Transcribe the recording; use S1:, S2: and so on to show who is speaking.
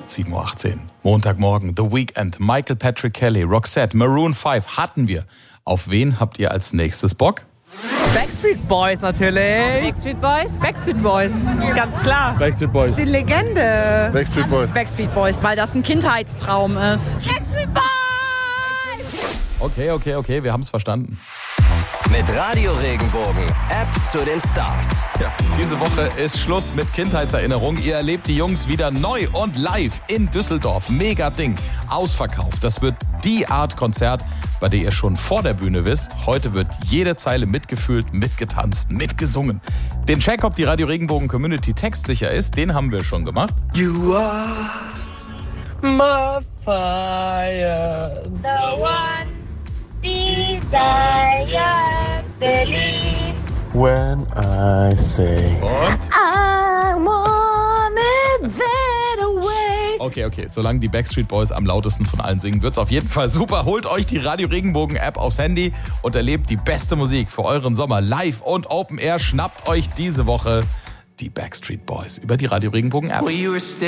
S1: 7:18 Uhr. Montagmorgen, The Weeknd, Michael Patrick Kelly, Roxette, Maroon 5 hatten wir. Auf wen habt ihr als nächstes Bock?
S2: Backstreet Boys natürlich.
S3: Backstreet Boys?
S2: Backstreet Boys, ganz klar.
S4: Backstreet Boys.
S2: Die Legende.
S4: Backstreet Boys.
S2: Backstreet Boys, weil das ein Kindheitstraum ist.
S3: Backstreet Boys!
S1: Okay, wir haben es verstanden.
S5: Mit Radio Regenbogen, App zu den Stars.
S1: Ja, diese Woche ist Schluss mit Kindheitserinnerung. Ihr erlebt die Jungs wieder neu und live in Düsseldorf. Mega Ding. Ausverkauft. Das wird die Art Konzert, bei der ihr schon vor der Bühne wisst. Heute wird jede Zeile mitgefühlt, mitgetanzt, mitgesungen. Den Check, ob die Radio Regenbogen Community textsicher ist, den haben wir schon gemacht.
S4: You are my fire.
S3: The one desire, believe.
S4: When I say.
S1: Und?
S2: I want it that away.
S1: Okay, solange die Backstreet Boys am lautesten von allen singen, wird's auf jeden Fall super. Holt euch die Radio Regenbogen App aufs Handy und erlebt die beste Musik für euren Sommer live und Open Air. Schnappt euch diese Woche die Backstreet Boys über die Radio Regenbogen App.